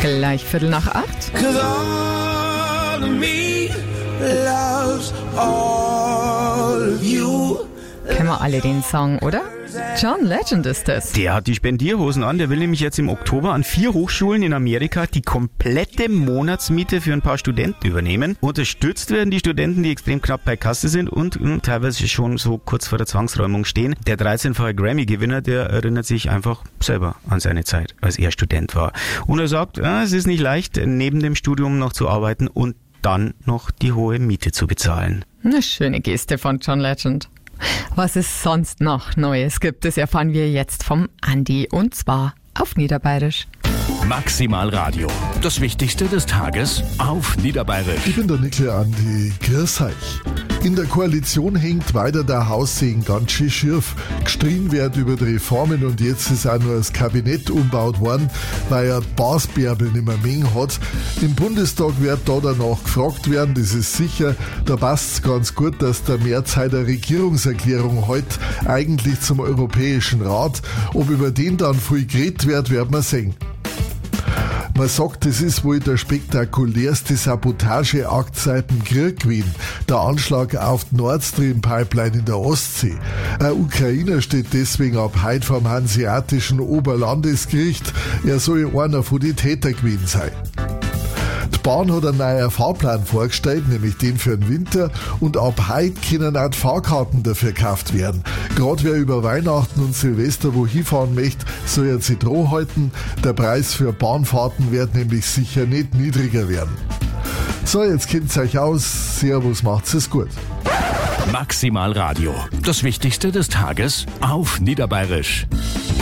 Gleich 7:45. 'Cause all of me loves all of you. Kennen wir alle den Song, oder? John Legend ist es. Der hat die Spendierhosen an. Der will nämlich jetzt im Oktober an 4 Hochschulen in Amerika die komplette Monatsmiete für ein paar Studenten übernehmen. Unterstützt werden die Studenten, die extrem knapp bei Kasse sind und teilweise schon so kurz vor der Zwangsräumung stehen. Der 13-fache Grammy-Gewinner, der erinnert sich einfach selber an seine Zeit, als er Student war. Und er sagt, es ist nicht leicht, neben dem Studium noch zu arbeiten und dann noch die hohe Miete zu bezahlen. Eine schöne Geste von John Legend. Was es sonst noch Neues gibt, das erfahren wir jetzt vom Andi, und zwar auf Niederbayerisch. Maximal Radio. Das Wichtigste des Tages auf Niederbayerisch. Ich bin der Nickel Andi. Grüß euch. In der Koalition hängt weiter der Haussegen ganz schön schief. Gestritten wird über die Reformen und jetzt ist auch nur das Kabinett umgebaut worden, weil ja die Basbärbel nicht mehr Menge hat. Im Bundestag wird da danach gefragt werden, das ist sicher. Da passt es ganz gut, dass der Merz heute eine Regierungserklärung heute eigentlich zum Europäischen Rat. Ob über den dann viel geredet wird, werden wir sehen. Man sagt, das ist wohl der spektakulärste Sabotageakt seit dem Krieg gewesen. Der Anschlag auf die Nord Stream Pipeline in der Ostsee. Ein Ukrainer steht deswegen ab heute vom Hanseatischen Oberlandesgericht. Er soll einer von den Tätern gewesen sein. Die Bahn hat einen neuen Fahrplan vorgestellt, nämlich den für den Winter, und ab heute können auch die Fahrkarten dafür gekauft werden. Gerade wer über Weihnachten und Silvester wo hinfahren möchte, soll er sich dran halten. Der Preis für Bahnfahrten wird nämlich sicher nicht niedriger werden. So, jetzt kennt's euch aus. Servus, macht's es gut. Maximal Radio. Das Wichtigste des Tages auf Niederbayerisch.